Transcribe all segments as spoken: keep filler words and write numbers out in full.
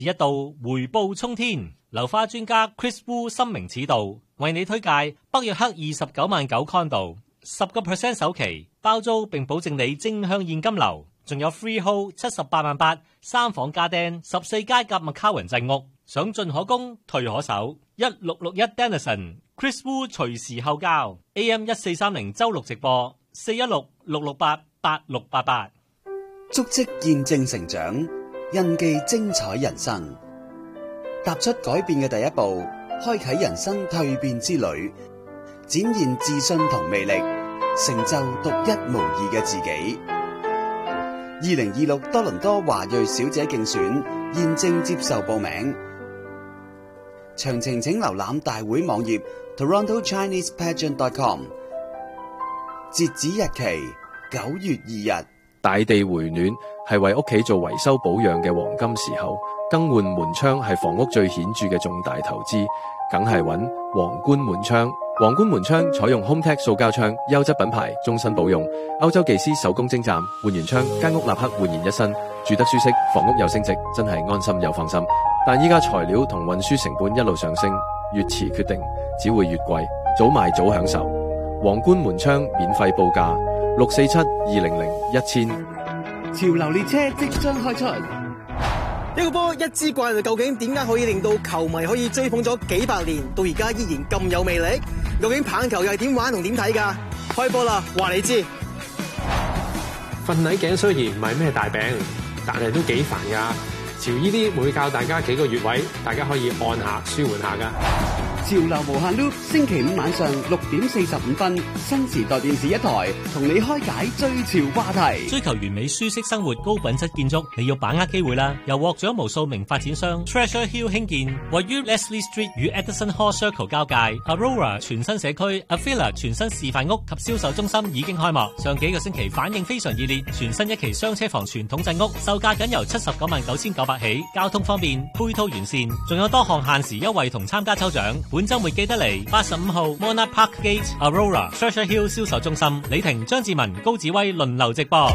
一度回報沖天。流花專家 Chris Wu 深明此道，為你推介北約克二十九萬九 condo， 十個 percent 首期包租並保證你正向現金流，仲有 freehold 七十八萬八三房家丁十四街夾麥卡雲鎮屋，想進可攻退可守。一六六一 Denison Chris Wu 隨時候交 A M 一四三零周六直播四一六六六八八六八八。 足跡見證成長，印記精彩人生。踏出改變嘅第一步，開啟人生蛻變之旅，展現自信同魅力，成就獨一無二嘅自己。二零二六多倫多華裔小姐競選現正接受報名，詳情請瀏覽大會網頁 toronto chinese pageant dot com， 截止日期九月二日。 大地回暖係為屋企做維修保養嘅黃金時候，更換門窗係房屋最顯著嘅重大投資，梗係揾皇冠門窗。皇冠門窗採用 HomeTech 塑膠窗，優質品牌，終身保用。歐洲技師手工精湛，換完窗間屋立刻煥然一新，住得舒適，房屋又升值，真係安心又放心。但依家材料同運輸成本一路上升，越遲決定只會越貴，早買早享受。皇冠門窗免費報價六四七二零零一千。 潮流列車即將開出。 一個波一支怪，究竟點解可以令到球迷可以追捧咗幾百年，到而家依然咁有魅力？究竟棒球又係點玩同點睇㗎？開波啦，話你知。 瞓捩頸雖然唔係咩大病，但係都幾煩㗎。潮依啲會教大家幾個穴位，大家可以按下舒緩下㗎。 潮流無限 loop， 星期五晚上六點四十五分，新時代電視一台同你開解最潮話題。 追求完美舒適生活、高品質建築，你要把握機會啦！由獲獎無數名發展商 Treasure Hill 興建，位於 Leslie Street 與 Edison Hall Circle 交界 Aurora 全新社區 Avila 全新示範屋及銷售中心已經開幕。上幾個星期反應非常熱烈，全新一期雙車房傳統鎮屋售價僅由七十九萬九千九百起，交通方便，配套完善，仲有多項限時優惠同參加抽獎。本週末記得嚟八十五號 Monarch Park Gate Aurora Treasure Hill 銷售中心，李婷、張志文、高子威輪流直播。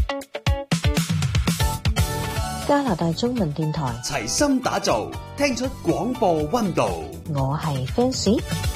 加拿大中文電台齊心打造，聽出廣播溫度。 我係 Fancy。